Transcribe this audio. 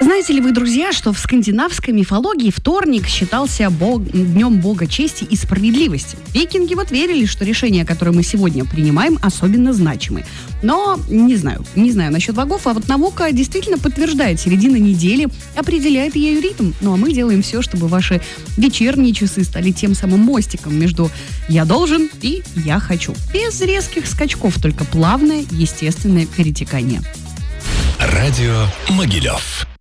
Знаете ли вы, друзья, что в скандинавской мифологии вторник считался днем бога чести и справедливости? Викинги вот верили, что решения, которые мы сегодня принимаем, особенно значимы. Но не знаю насчет богов, а вот наука действительно подтверждает, середина недели определяет ее ритм. Ну а мы делаем все, чтобы ваши вечерние часы стали тем самым мостиком между «я должен» и «я хочу». Без резких скачков, только плавное, естественное перетекание. Радио Могилев.